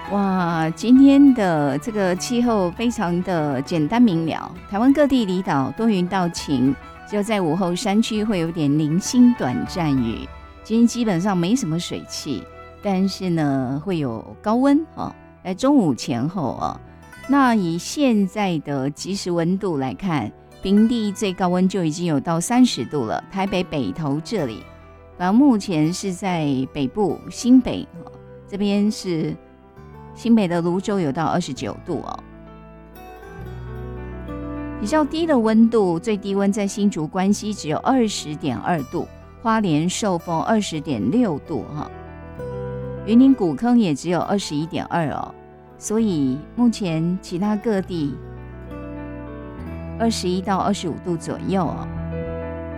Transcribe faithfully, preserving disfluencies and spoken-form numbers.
哇，今天的这个气候非常的简单明了，台湾各地离岛多云到晴，只有在午后山区会有点零星短暂雨。今天基本上没什么水汽，但是呢会有高温哦，在中午前后哦。那以现在的即时温度来看，平地最高温就已经有到三十度了，台北北投这里，反正目前是在北部新北、哦、这边是。新北的蘆洲有到二十九度哦，比较低的温度，最低温在新竹关西只有二十点二度，花莲寿丰二十点六度哈、哦，云林古坑也只有二十一点二哦，所以目前其他各地二十一到二十五度左右哦。